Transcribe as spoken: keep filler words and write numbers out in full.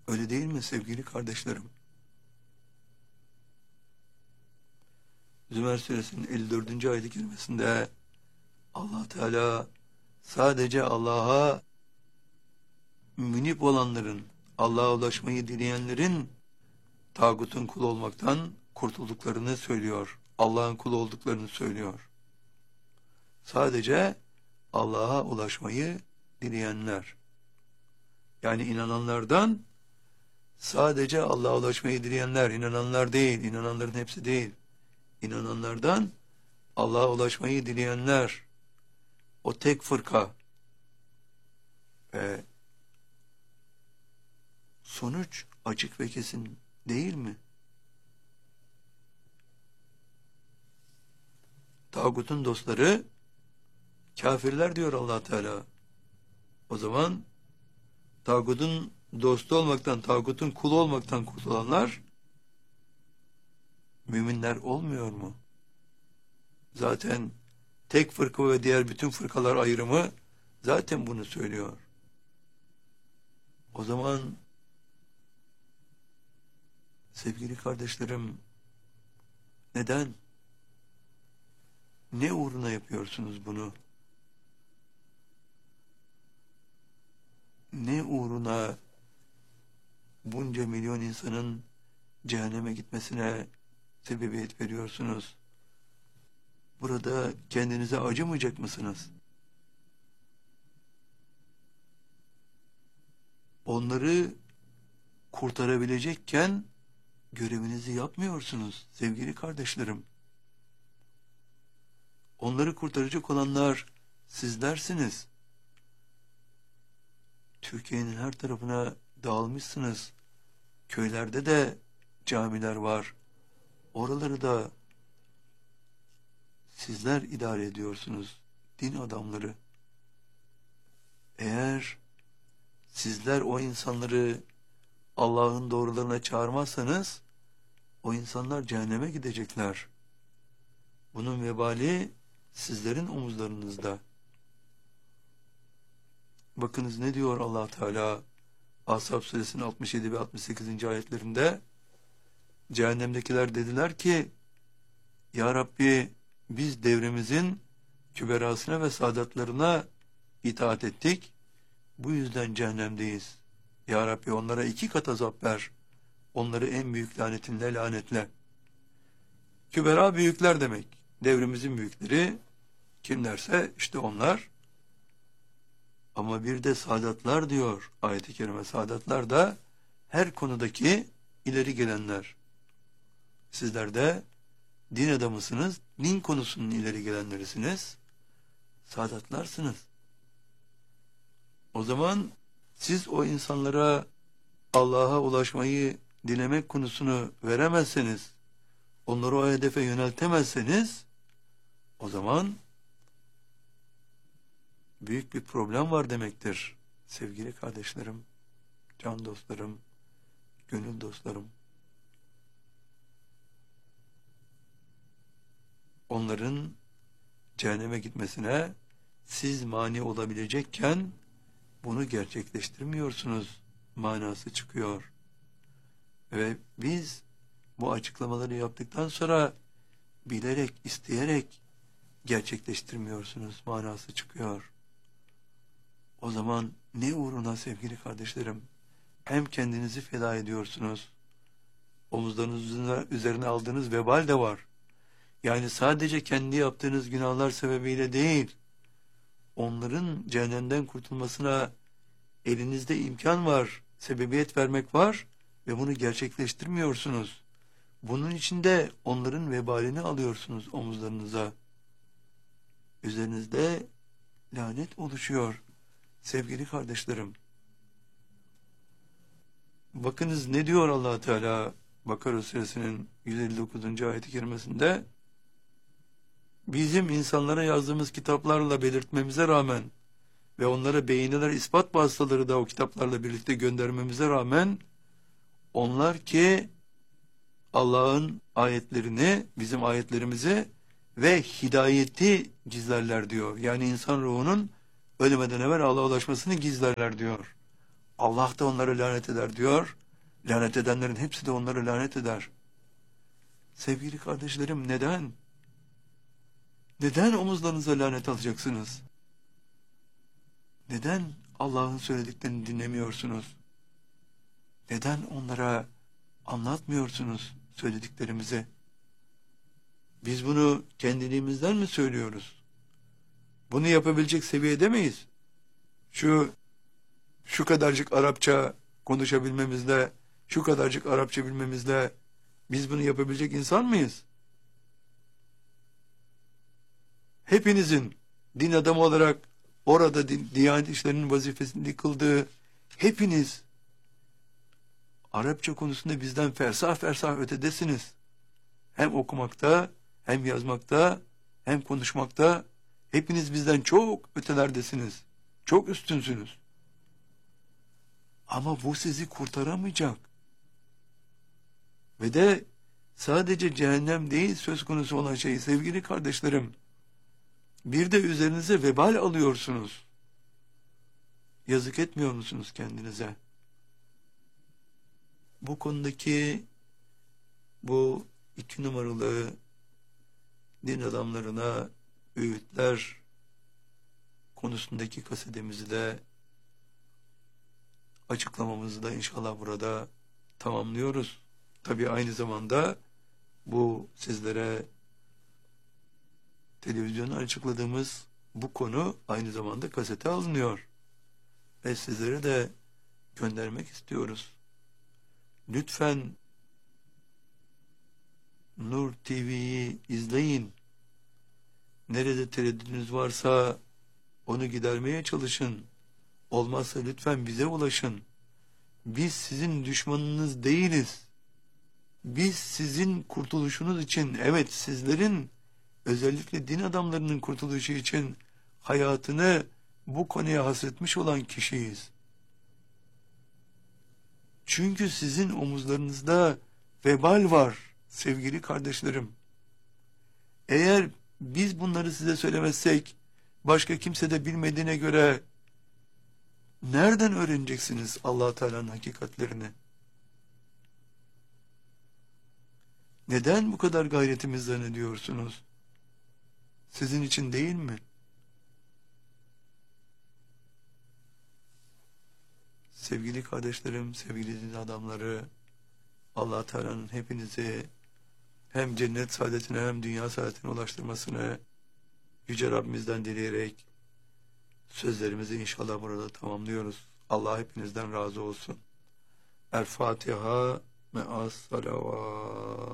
Öyle değil mi sevgili kardeşlerim? Zümer suresinin elli dördüncü ayet-i kerimesinde Allah Teala sadece Allah'a münip olanların, Allah'a ulaşmayı dileyenlerin tağutun kulu olmaktan kurtulduklarını söylüyor. Allah'ın kulu olduklarını söylüyor. Sadece Allah'a ulaşmayı dileyenler. Yani inananlardan sadece Allah'a ulaşmayı dileyenler, inananlar değil, inananların hepsi değil. İnananlardan Allah'a ulaşmayı dileyenler, o tek fırka ve sonuç açık ve kesin değil mi? Tağutun dostları kafirler diyor Allah Teala. O zaman tağutun dostu olmaktan, tağutun kulu olmaktan kurtulanlar müminler olmuyor mu? Zaten tek fırka ve diğer bütün fırkalar ayrımı zaten bunu söylüyor. O zaman sevgili kardeşlerim, neden? Ne uğruna yapıyorsunuz bunu? Ne uğruna bunca milyon insanın cehenneme gitmesine sebebiyet veriyorsunuz? Burada kendinize acımayacak mısınız? Onları kurtarabilecekken görevinizi yapmıyorsunuz sevgili kardeşlerim. Onları kurtaracak olanlar sizlersiniz. Türkiye'nin her tarafına dağılmışsınız. Köylerde de camiler var. Oraları da sizler idare ediyorsunuz, din adamları. Eğer sizler o insanları Allah'ın doğrularına çağırmazsanız, o insanlar cehenneme gidecekler. Bunun vebali sizlerin omuzlarınızda. Bakınız ne diyor Allah Teala Ashab suresinin altmış yedi ve altmış sekizinci ayetlerinde. Cehennemdekiler dediler ki, Ya Rabbi, biz devrimizin küberasına ve saadatlarına itaat ettik. Bu yüzden cehennemdeyiz. Ya Rabbi, onlara iki kat azap ver. Onları en büyük lanetinle lanetle. Kübera büyükler demek. Devrimizin büyükleri kimlerse işte onlar. Ama bir de saadatlar diyor ayet-i kerime. Saadatlar da her konudaki ileri gelenler. Sizler de din adamısınız, din konusunun ileri gelenlerisiniz, saadatlarsınız. O zaman siz o insanlara Allah'a ulaşmayı dilemek konusunu veremezseniz, onları o hedefe yöneltemezseniz, o zaman büyük bir problem var demektir sevgili kardeşlerim, can dostlarım, gönül dostlarım. Onların cehenneme gitmesine siz mani olabilecekken bunu gerçekleştirmiyorsunuz manası çıkıyor. Ve biz bu açıklamaları yaptıktan sonra bilerek, isteyerek gerçekleştirmiyorsunuz manası çıkıyor. O zaman ne uğruna sevgili kardeşlerim? Hem kendinizi feda ediyorsunuz, omuzlarınız üzerine aldığınız vebal de var. Yani sadece kendi yaptığınız günahlar sebebiyle değil, onların cehennemden kurtulmasına elinizde imkan var, sebebiyet vermek var ve bunu gerçekleştirmiyorsunuz. Bunun için de onların vebalini alıyorsunuz omuzlarınıza. Üzerinizde lanet oluşuyor sevgili kardeşlerim. Bakınız ne diyor Allah Teala Bakara suresinin yüz elli dokuzuncu ayet-i kerimesinde. Bizim insanlara yazdığımız kitaplarla belirtmemize rağmen ve onlara beyineler ispat vasıtaları da o kitaplarla birlikte göndermemize rağmen onlar ki Allah'ın ayetlerini, bizim ayetlerimizi ve hidayeti gizlerler diyor. Yani insan ruhunun ölmeden evvel Allah'a ulaşmasını gizlerler diyor. Allah da onları lanet eder diyor. Lanet edenlerin hepsi de onları lanet eder. Sevgili kardeşlerim, neden? Neden omuzlarınıza lanet alacaksınız? Neden Allah'ın söylediklerini dinlemiyorsunuz? Neden onlara anlatmıyorsunuz söylediklerimizi? Biz bunu kendiliğimizden mi söylüyoruz? Bunu yapabilecek seviyede miyiz? Şu şu kadarcık Arapça konuşabilmemizle, şu kadarcık Arapça bilmemizle biz bunu yapabilecek insan mıyız? Hepinizin din adamı olarak orada din, Diyanet İşleri'nin vazifesini kıldığı hepiniz Arapça konusunda bizden fersah fersah ötedesiniz. Hem okumakta, hem yazmakta, hem konuşmakta hepiniz bizden çok ötelerdesiniz. Çok üstünsünüz. Ama bu sizi kurtaramayacak. Ve de sadece cehennem değil söz konusu olan şey sevgili kardeşlerim. Bir de üzerinize vebal alıyorsunuz. Yazık etmiyor musunuz kendinize? Bu konudaki bu iki numaralı din adamlarına öğütler konusundaki kasetimizi de açıklamamızı da inşallah burada tamamlıyoruz. Tabii aynı zamanda bu sizlere televizyonda açıkladığımız bu konu aynı zamanda kasete alınıyor. Ve sizlere de göndermek istiyoruz. Lütfen Nur T V'yi izleyin. Nerede tereddütünüz varsa onu gidermeye çalışın. Olmazsa lütfen bize ulaşın. Biz sizin düşmanınız değiliz. Biz sizin kurtuluşunuz için, evet sizlerin özellikle din adamlarının kurtuluşu için hayatını bu konuya hasretmiş olan kişiyiz. Çünkü sizin omuzlarınızda vebal var sevgili kardeşlerim. Eğer biz bunları size söylemezsek, başka kimse de bilmediğine göre nereden öğreneceksiniz Allah Teala'nın hakikatlerini? Neden bu kadar gayretimiz zannediyorsunuz? Sizin için değil mi? Sevgili kardeşlerim, sevgili din adamları, Allah Teala'nın hepinizi hem cennet saadetine hem dünya saadetine ulaştırmasını Yüce Rabbimizden dileyerek sözlerimizi inşallah burada tamamlıyoruz. Allah hepinizden razı olsun. El Fatiha me'as salavat.